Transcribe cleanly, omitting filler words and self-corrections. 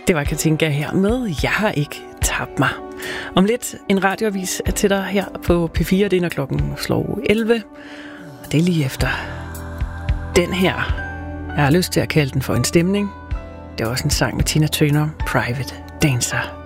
Det var Katinka her med Jeg har ikke tabt mig. Om lidt en radioavis er til dig her på P4. Det er når klokken slår 11. Og det er lige efter den her. Jeg har lyst til at kalde den for en stemning. Det er også en sang med Tina Turner, Private Dancer.